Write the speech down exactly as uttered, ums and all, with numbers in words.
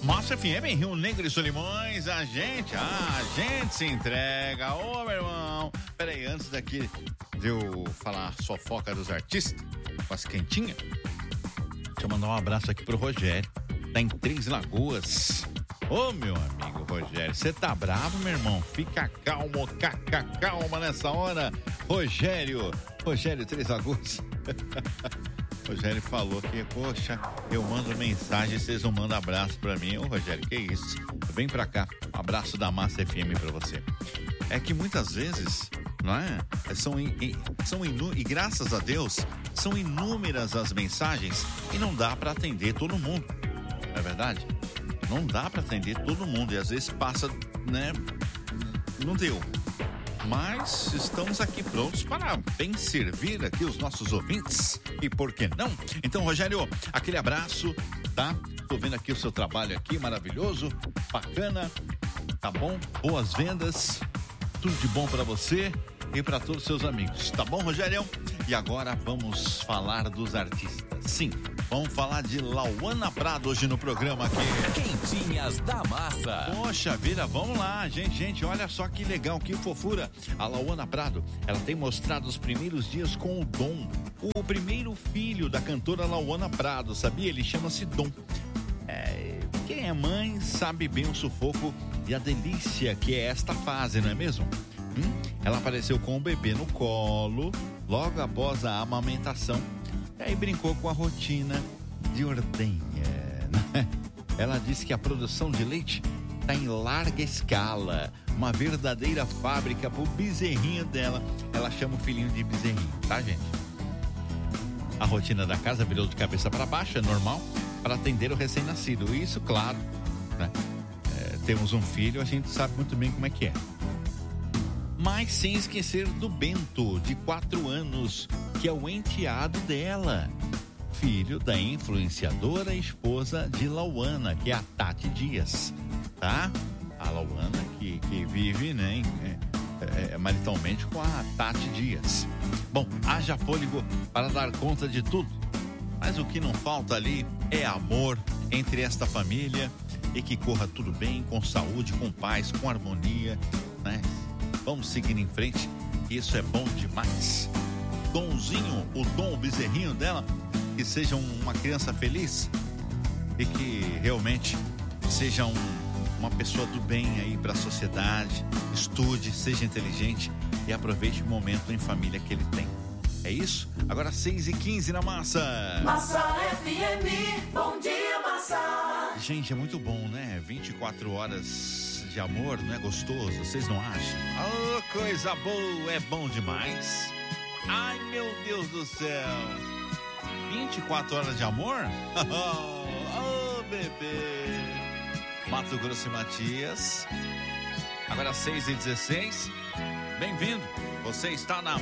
Massa F M, Rio Negro e Solimões, a gente, ah, a gente se entrega. Ô, meu irmão, peraí, antes daqui de eu falar fofoca dos artistas, com as quentinhas, deixa eu mandar um abraço aqui pro Rogério, tá em Três Lagoas. Ô, meu amigo Rogério, você tá bravo, meu irmão? Fica calmo, caca, calma nessa hora. Rogério, Rogério Três Lagoas. Rogério falou que, poxa, eu mando mensagem e vocês não mandam abraço pra mim. Ô, Rogério, que isso? Vem pra cá, um abraço da Massa F M pra você. É que muitas vezes, não é? São, in, são inu, e graças a Deus, são inúmeras as mensagens e não dá pra atender todo mundo. Não é verdade? Não dá pra atender todo mundo e às vezes passa, né? Não deu. Mas estamos aqui prontos para bem servir aqui os nossos ouvintes. E por que não? Então, Rogério, aquele abraço, tá? Tô vendo aqui o seu trabalho aqui, maravilhoso, bacana, tá bom? Boas vendas, tudo de bom para você e para todos os seus amigos, tá bom, Rogério? E agora vamos falar dos artistas. Sim, vamos falar de Lauana Prado hoje no programa aqui. Quentinhas da Massa. Poxa vida, vamos lá, gente, gente, olha só que legal, que fofura. A Lauana Prado, ela tem mostrado os primeiros dias com o Dom, o primeiro filho da cantora Lauana Prado, sabia? Ele chama-se Dom. É, quem é mãe sabe bem o sufoco e a delícia que é esta fase, não é mesmo? Hum? Ela apareceu com o bebê no colo, logo após a amamentação. E aí brincou com a rotina de ordenha, né? Ela disse que a produção de leite está em larga escala, uma verdadeira fábrica pro bezerrinho dela. Ela chama o filhinho de bezerrinho, tá, gente? A rotina da casa virou de cabeça para baixo, é normal, para atender o recém-nascido. Isso, claro, né? É, temos um filho, a gente sabe muito bem como é que é. Mas sem esquecer do Bento, de quatro anos, que é o enteado dela, filho da influenciadora esposa de Lauana, que é a Tati Dias, tá? A Lauana que, que vive, né, é, é, maritalmente com a Tati Dias. Bom, haja fôlego para dar conta de tudo, mas o que não falta ali é amor entre esta família e que corra tudo bem, com saúde, com paz, com harmonia, né? Vamos seguir em frente, isso é bom demais. Domzinho, o Dom, o bezerrinho dela, que seja uma criança feliz e que realmente seja um, uma pessoa do bem aí para a sociedade, estude, seja inteligente e aproveite o momento em família que ele tem. É isso? Agora seis e quinze na Massa. Massa F M, bom dia, Massa. Gente, é muito bom, né? vinte e quatro horas de amor, não é gostoso? Vocês não acham? Oh, coisa boa, é bom demais. Ai, meu Deus do céu. vinte e quatro horas de amor? Oh, oh, bebê. Mato Grosso e Matias. Agora seis e dezesseis. Bem-vindo. Você está na